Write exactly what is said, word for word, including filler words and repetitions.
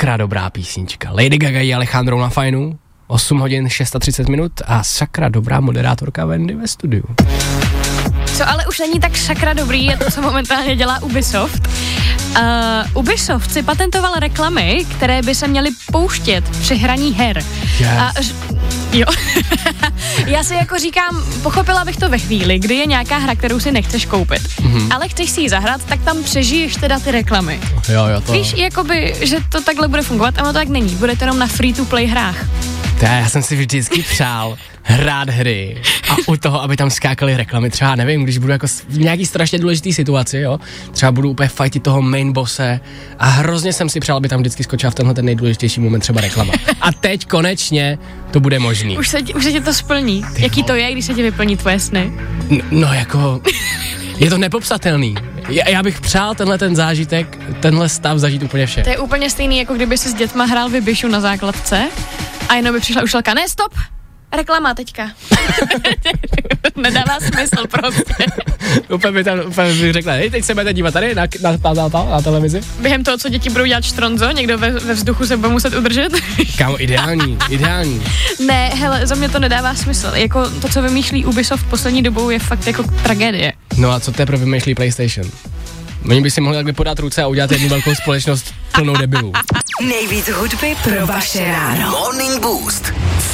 sakra dobrá písnička. Lady Gaga i Alejandro na fajnu, osm hodin třicet šest minut a sakra dobrá moderátorka Wendy ve studiu. Co ale už není tak sakra dobrý, je to, co momentálně dělá Ubisoft. Uh, Ubisoft si patentoval reklamy, které by se měly pouštět při hraní her. Yes. A, jo. Já si jako říkám, pochopila bych to ve chvíli, kdy je nějaká hra, kterou si nechceš koupit, mm-hmm. ale chceš si ji zahrát, tak tam přežiješ teda ty reklamy. Jo, jo, to... Víš, jakoby, že to takhle bude fungovat, ale to tak není, bude to jenom na free-to-play hrách. To já jsem si vždycky přál hrát hry a u toho, aby tam skákaly reklamy, třeba nevím, když budu jako v nějaký strašně důležitý situaci, jo, třeba budu úplně fightit toho main bosse a hrozně jsem si přál, aby tam vždycky skočila v tenhle ten nejdůležitější moment třeba reklama. A teď konečně to bude možný. Už se, už se ti to splní. Ty Jaký to je, když se ti vyplní tvoje sny? No, no jako, je to nepopsatelný. Já, já bych přál tenhle ten zážitek, tenhle stav zažít úplně vše. To je úplně stejný, jako kdyby si s dětma hrál Vybišu na základce a jenom by přišla učitelka, ne, stop, reklama teďka. Nedává smysl prostě. Úplně by tam úplně bych řekla, hej, teď se budete dívat tady na, na, na, na, na, na televizi. Během toho, co děti budou dělat štronzo, někdo ve, ve vzduchu se bude muset udržet. Kámo, ideální, ideální. Ne, hele, za mě to nedává smysl. Jako to, co vymýšlí Ubisoft poslední dobou, je fakt jako tragédie. No a co teprve vymýšlí PlayStation? Oni by si mohli takhle podat ruce a udělat jednu velkou společnost plnou debilů. Nejvíc hudby pro vaše ráno. Morning Boost.